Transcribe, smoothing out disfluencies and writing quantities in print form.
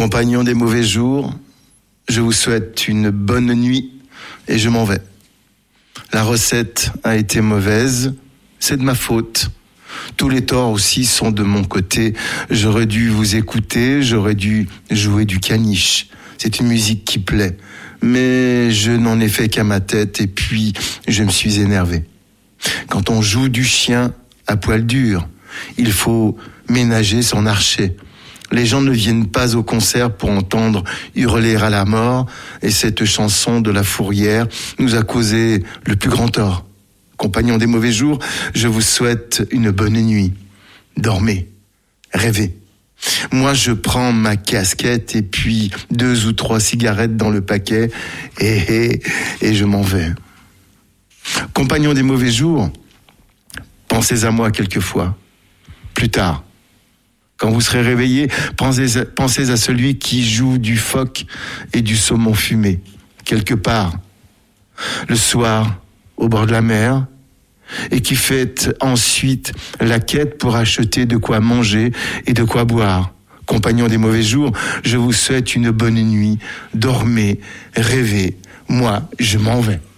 Compagnons des mauvais jours, je vous souhaite une bonne nuit et je m'en vais. La recette a été mauvaise, c'est de ma faute. Tous les torts aussi sont de mon côté. J'aurais dû vous écouter, j'aurais dû jouer du caniche. C'est une musique qui plaît, mais je n'en ai fait qu'à ma tête et puis je me suis énervé. Quand on joue du chien à poil dur, il faut ménager son archet. Les gens ne viennent pas au concert pour entendre hurler à la mort, et cette chanson de La Fourrière nous a causé le plus grand tort. Compagnons des mauvais jours, je vous souhaite une bonne nuit. Dormez, rêvez. Moi, je prends ma casquette et puis 2 ou 3 cigarettes dans le paquet et je m'en vais. Compagnons des mauvais jours, pensez à moi quelquefois. Plus tard, quand vous serez réveillés, pensez à celui qui joue du phoque et du saumon fumé, quelque part, le soir, au bord de la mer, et qui fait ensuite la quête pour acheter de quoi manger et de quoi boire. Compagnons des mauvais jours, je vous souhaite une bonne nuit. Dormez, rêvez. Moi, je m'en vais.